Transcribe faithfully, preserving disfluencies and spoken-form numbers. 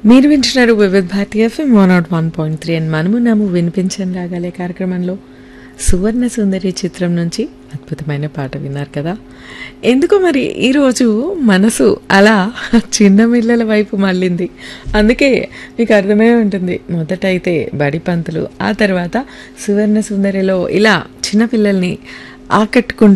మీరు వింటున్నారు వివిధ Bharati FM one not one point three and మనము నాము వినిపించని రాగాలే కార్యక్రమంలో సువర్ణ సుందరి చిత్రం నుంచి అద్భుతమైన పాట విన్నారు కదా. ఎందుకో మరి ఈరోజు మనసు అలా చిన్న పిల్లల వైపు మళ్ళింది. అందుకే మీకు అర్థమై ఉంటుంది, మొదట అయితే బడి పంతులు, ఆ తర్వాత సువర్ణ సుందరిలో ఇలా చిన్నపిల్లల్ని ఆకట్టుకుంటూ